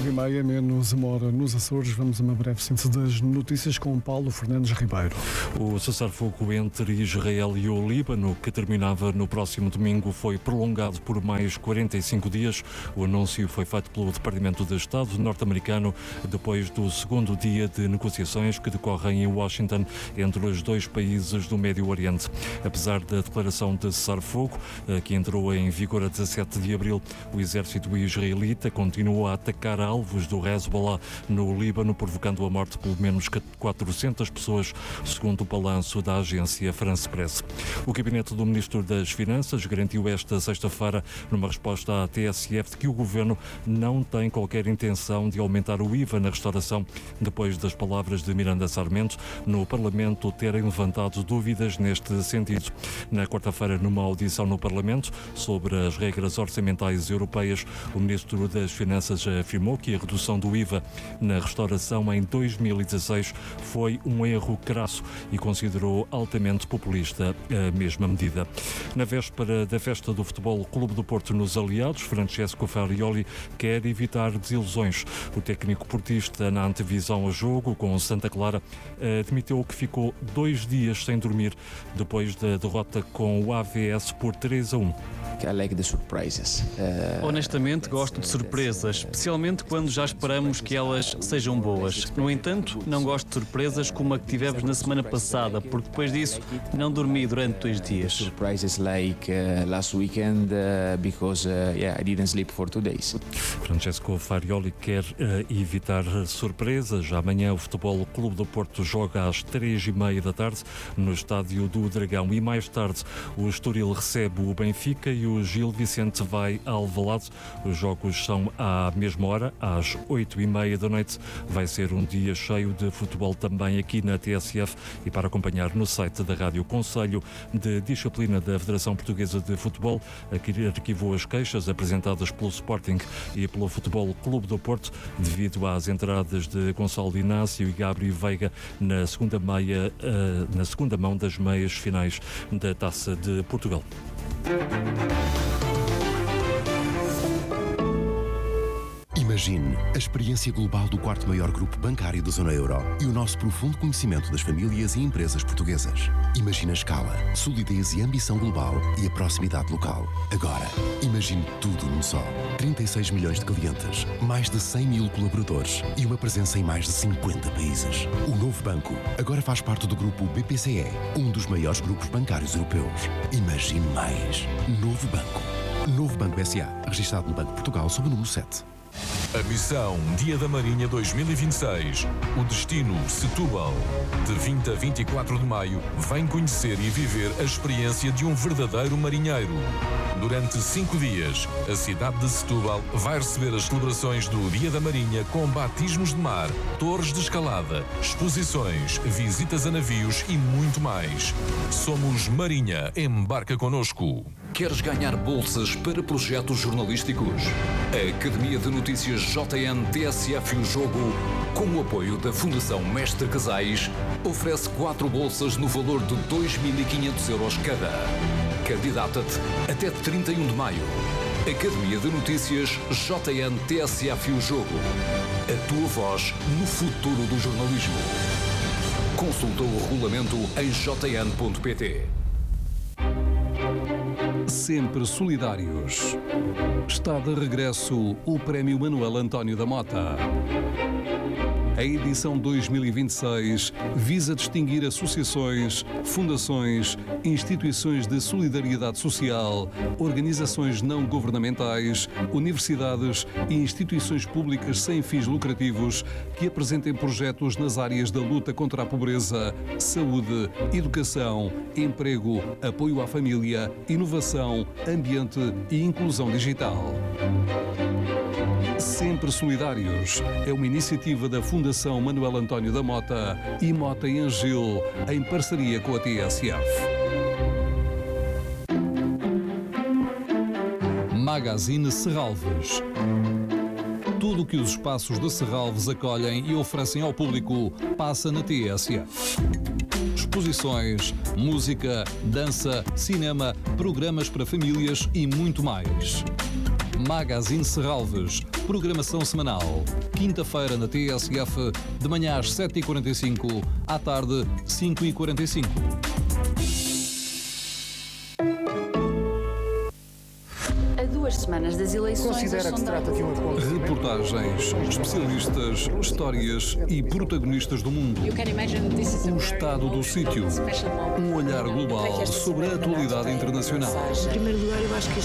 9h30, menos uma hora nos Açores. Vamos a uma breve síntese das notícias com Paulo Fernandes Ribeiro. O cessar-fogo entre Israel e o Líbano, que terminava no próximo domingo, foi prolongado por mais 45 dias. O anúncio foi feito pelo Departamento de Estado norte-americano depois do segundo dia de negociações que decorrem em Washington entre os dois países do Médio Oriente. Apesar da declaração de cessar-fogo, que entrou em vigor a 17 de abril, o exército israelita continua a atacar alvos do Hezbollah no Líbano, provocando a morte de pelo menos 400 pessoas, segundo o balanço da agência France Press. O gabinete do Ministro das Finanças garantiu esta sexta-feira, numa resposta à TSF, que o Governo não tem qualquer intenção de aumentar o IVA na restauração, depois das palavras de Miranda Sarmento no Parlamento terem levantado dúvidas neste sentido. Na quarta-feira, numa audição no Parlamento sobre as regras orçamentais europeias, o Ministro das Finanças afirmou que a redução do IVA na restauração em 2016 foi um erro crasso e considerou altamente populista a mesma medida. Na véspera da festa do Futebol Clube do Porto nos Aliados, Francesco Farioli quer evitar desilusões. O técnico portista, na antevisão ao jogo com Santa Clara, admitiu que ficou 2 dias sem dormir depois da derrota com o AVS por 3-1. Honestamente, gosto de surpresas, especialmente quando já esperamos que elas sejam boas. No entanto, não gosto de surpresas como a que tivemos na semana passada, porque depois disso não dormi durante 2 dias. Surprises like last weekend because I didn't sleep for 2 days. Francesco Farioli quer evitar surpresas. Amanhã o Futebol Clube do Porto joga às 3h30 da tarde no Estádio do Dragão, e mais tarde o Estoril recebe o Benfica e o Gil Vicente vai a Alvalade. Os jogos são à mesma hora, às 8h30 da noite. Vai ser um dia cheio de futebol também aqui na TSF, e para acompanhar no site da Rádio, o Conselho de Disciplina da Federação Portuguesa de Futebol arquivou as queixas apresentadas pelo Sporting e pelo Futebol Clube do Porto devido às entradas de Gonçalo Inácio e Gabriel Veiga na segunda mão das meias finais da Taça de Portugal. Imagine a experiência global do 4º maior grupo bancário da zona euro e o nosso profundo conhecimento das famílias e empresas portuguesas. Imagine a escala, solidez e ambição global e a proximidade local. Agora, imagine tudo num só. 36 milhões de clientes, mais de 100 mil colaboradores e uma presença em mais de 50 países. O novo banco agora faz parte do grupo BPCE, um dos maiores grupos bancários europeus. Imagine mais. Novo Banco. Novo Banco S.A., registado no Banco de Portugal sob o número 7. A missão Dia da Marinha 2026. O destino Setúbal. De 20 a 24 de maio, vem conhecer e viver a experiência de um verdadeiro marinheiro. Durante 5 dias, a cidade de Setúbal vai receber as celebrações do Dia da Marinha com batismos de mar, torres de escalada, exposições, visitas a navios e muito mais. Somos Marinha. Embarca connosco. Queres ganhar bolsas para projetos jornalísticos? A Academia de Notícias JN TSF e o Jogo, com o apoio da Fundação Mestre Casais, oferece 4 bolsas no valor de 2.500 euros cada. Candidata-te até 31 de maio. Academia de Notícias JN TSF e o Jogo. A tua voz no futuro do jornalismo. Consulta o regulamento em jn.pt. Sempre solidários. Está de regresso o Prémio Manuel António da Mota. A edição 2026 visa distinguir associações, fundações, instituições de solidariedade social, organizações não governamentais, universidades e instituições públicas sem fins lucrativos que apresentem projetos nas áreas da luta contra a pobreza, saúde, educação, emprego, apoio à família, inovação, ambiente e inclusão digital. Sempre Solidários é uma iniciativa da Fundação Manuel António da Mota e Mota em Angil, em parceria com a TSF. Magazine Serralves. Tudo o que os espaços de Serralves acolhem e oferecem ao público passa na TSF. Exposições, música, dança, cinema, programas para famílias e muito mais. Magazine Serralves, programação semanal. Quinta-feira na TSF, de manhã às 7h45, à tarde 5h45. A 2 semanas das eleições... Considera que se trata de um acontecimento? Reportagens, especialistas, histórias e protagonistas do mundo. O estado do sítio. Um olhar global sobre a atualidade internacional. Em primeiro lugar, eu acho que